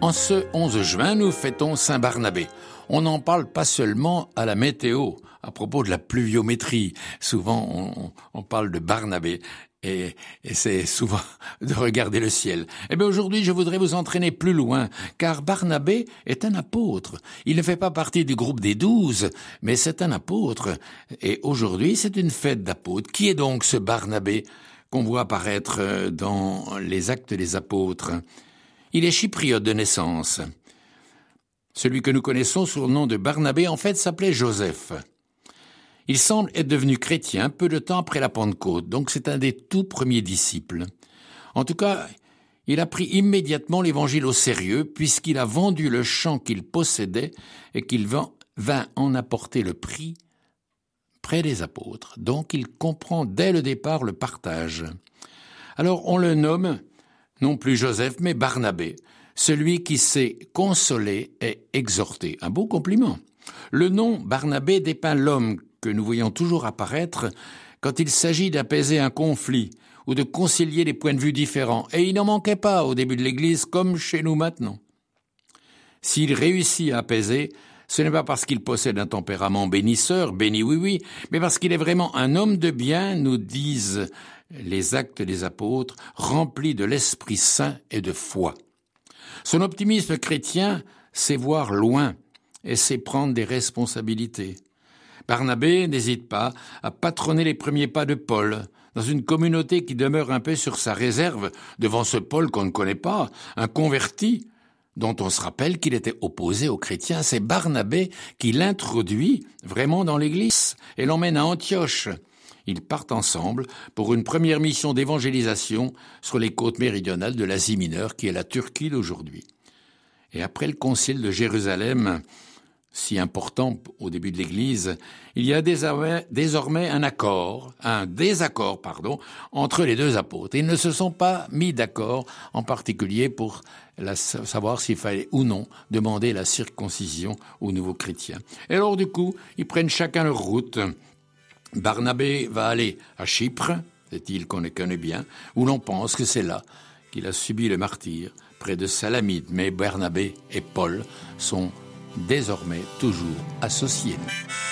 En ce 11 juin, nous fêtons Saint-Barnabé. On n'en parle pas seulement à la météo, à propos de la pluviométrie. Souvent, on parle de Barnabé. Et c'est souvent de regarder le ciel. Eh bien, aujourd'hui, je voudrais vous entraîner plus loin, car Barnabé est un apôtre. Il ne fait pas partie du groupe des 12, mais c'est un apôtre. Et aujourd'hui, c'est une fête d'apôtres. Qui est donc ce Barnabé qu'on voit apparaître dans les Actes des Apôtres? Il est chypriote de naissance. Celui que nous connaissons sous le nom de Barnabé, en fait, s'appelait Joseph. Il semble être devenu chrétien peu de temps après la Pentecôte, donc c'est un des tout premiers disciples. En tout cas, il a pris immédiatement l'évangile au sérieux, puisqu'il a vendu le champ qu'il possédait et qu'il vint en apporter le prix près des apôtres. Donc il comprend dès le départ le partage. Alors on le nomme non plus Joseph, mais Barnabé, celui qui sait consoler et exhorter. Un beau compliment. Le nom Barnabé dépeint l'homme que nous voyons toujours apparaître quand il s'agit d'apaiser un conflit ou de concilier des points de vue différents. Et il n'en manquait pas au début de l'Église, comme chez nous maintenant. S'il réussit à apaiser, ce n'est pas parce qu'il possède un tempérament bénisseur, béni oui, mais parce qu'il est vraiment un homme de bien, nous disent les Actes des Apôtres, rempli de l'Esprit Saint et de foi. Son optimisme chrétien, c'est voir loin et c'est prendre des responsabilités. Barnabé n'hésite pas à patronner les premiers pas de Paul, dans une communauté qui demeure un peu sur sa réserve devant ce Paul qu'on ne connaît pas, un converti, dont on se rappelle qu'il était opposé aux chrétiens. C'est Barnabé qui l'introduit vraiment dans l'Église et l'emmène à Antioche. Ils partent ensemble pour une première mission d'évangélisation sur les côtes méridionales de l'Asie mineure, qui est la Turquie d'aujourd'hui. Et après le concile de Jérusalem, si important au début de l'Église, il y a désormais un désaccord entre les deux apôtres. Ils ne se sont pas mis d'accord, en particulier pour savoir s'il fallait ou non demander la circoncision aux nouveaux chrétiens. Et alors du coup, ils prennent chacun leur route. Barnabé va aller à Chypre, cette île qu'on connaît bien, où l'on pense que c'est là qu'il a subi le martyre, près de Salamine. Mais Barnabé et Paul sont désormais toujours associés.